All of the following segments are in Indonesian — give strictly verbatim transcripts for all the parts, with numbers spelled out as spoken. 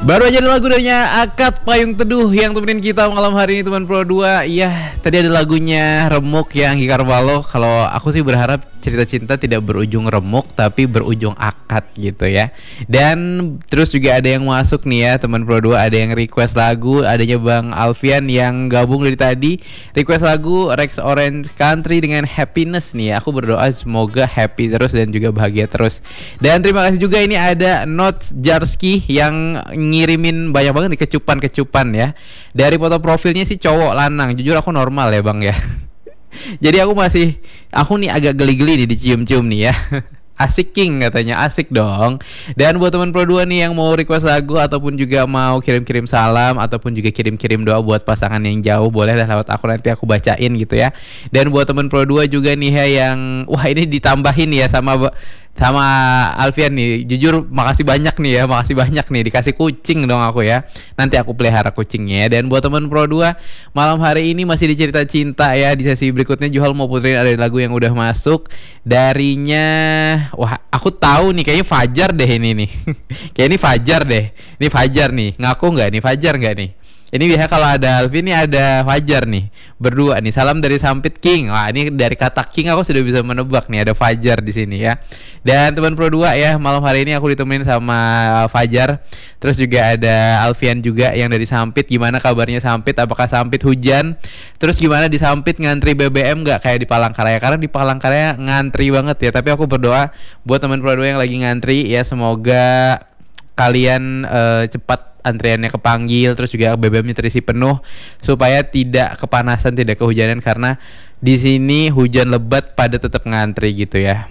Baru aja ada lagu dari Akad Payung Teduh yang temenin kita malam hari ini teman Pro dua. Iya, tadi ada lagunya Remuk yang Anggi Carvalho. Kalau aku sih berharap cerita cinta tidak berujung remuk tapi berujung akad gitu ya. Dan terus juga ada yang masuk nih ya teman Pro dua, ada yang request lagu, adanya Bang Alfian yang gabung dari tadi request lagu Rex Orange Country dengan Happiness nih ya. Aku berdoa semoga happy terus dan juga bahagia terus. Dan terima kasih juga ini ada Notes Jarski yang ngirimin banyak banget nih kecupan-kecupan ya. Dari foto profilnya sih cowok lanang. Jujur aku normal ya Bang ya. Jadi aku masih, aku nih agak geli-geli nih dicium-cium nih ya. Asik King katanya, asik dong. Dan buat teman Pro dua nih yang mau request lagu ataupun juga mau kirim-kirim salam ataupun juga kirim-kirim doa buat pasangan yang jauh, boleh lah lewat aku, nanti aku bacain gitu ya. Dan buat teman Pro dua juga nih ya yang, wah ini ditambahin ya sama sama Alfian nih. Jujur makasih banyak nih ya, makasih banyak nih, dikasih kucing dong aku ya. Nanti aku pelihara kucingnya ya. Dan buat teman Pro dua, malam hari ini masih di cerita cinta ya. Di sesi berikutnya Juhal mau puterin ada lagu yang udah masuk darinya. Wah, aku tahu nih kayaknya Fajar deh ini nih. Kayak ini Fajar deh. Ini Fajar nih. Ngaku nggak nih Fajar nggak nih? Ini biasa kalau ada Alvin nih ada Fajar nih. Berdua nih. Salam dari Sampit King. Wah, ini dari kata King aku sudah bisa menebak nih ada Fajar di sini ya. Dan teman Pro dua ya, malam hari ini aku ditemenin sama Fajar. Terus juga ada Alfian juga yang dari Sampit. Gimana kabarnya Sampit? Apakah Sampit hujan? Terus gimana di Sampit ngantri B B M nggak kayak di Palangkaraya? Karena di Palangkaraya ngantri banget ya. Tapi aku berdoa buat teman Pro dua yang lagi ngantri ya, semoga kalian uh, cepat antriannya kepanggil, terus juga B B M-nya terisi penuh supaya tidak kepanasan, tidak kehujanan, karena di sini hujan lebat pada tetap ngantri gitu ya.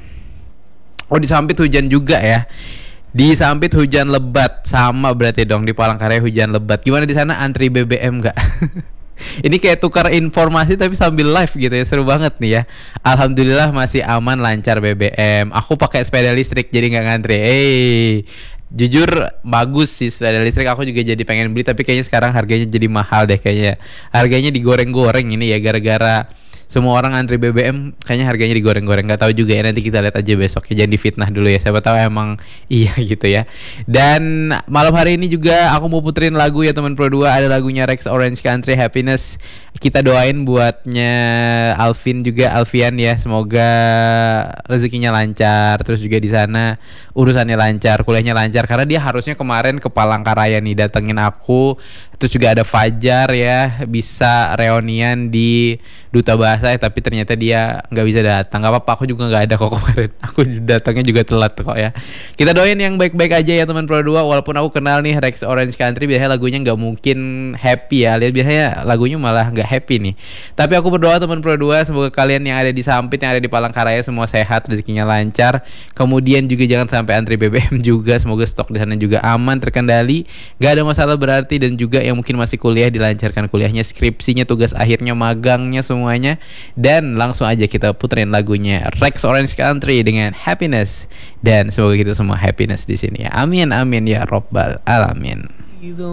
Oh, di Sampit hujan juga ya. Di Sampit hujan lebat sama berarti dong, di Palangkaraya hujan lebat. Gimana di sana, antri B B M enggak? Ini kayak tukar informasi tapi sambil live gitu ya, seru banget nih ya. Alhamdulillah masih aman, lancar B B M. Aku pakai sepeda listrik jadi nggak ngantri. Eh, jujur bagus sih sepeda listrik, aku juga jadi pengen beli, tapi kayaknya sekarang harganya jadi mahal deh kayaknya. Harganya digoreng-goreng ini ya, gara-gara semua orang antri B B M, kayaknya harganya digoreng-goreng. Gak tahu juga ya, nanti kita lihat aja besok ya, jangan difitnah dulu ya, siapa tahu emang iya gitu ya. Dan malam hari ini juga aku mau puterin lagu ya teman Pro dua, ada lagunya Rex Orange Country Happiness. Kita doain buatnya Alvin juga, Alfian ya, semoga rezekinya lancar, terus juga di sana urusannya lancar, kuliahnya lancar, karena dia harusnya kemarin ke Palangkaraya nih datengin aku. Terus juga ada Fajar ya, bisa reunian di Duta Bahasa ya, tapi ternyata dia nggak bisa datang. Gak apa-apa, aku juga nggak ada kok kemarin. Aku datangnya juga telat kok ya. Kita doain yang baik-baik aja ya teman Pro dua. Walaupun aku kenal nih Rex Orange Country biasanya lagunya nggak mungkin happy ya. Lihat biasanya lagunya malah nggak happy nih. Tapi aku berdoa teman Pro dua, semoga kalian yang ada di Sampit, yang ada di Palangkaraya semua sehat, rezekinya lancar. Kemudian juga jangan sampai antri B B M juga. Semoga stok di sana juga aman, terkendali, nggak ada masalah berarti. Dan juga yang mungkin masih kuliah dilancarkan kuliahnya, skripsinya, tugas akhirnya, magangnya, semuanya. Dan langsung aja kita puterin lagunya Rex Orange Country dengan Happiness. Dan semoga kita semua happiness di sini ya. Amin amin ya robbal alamin.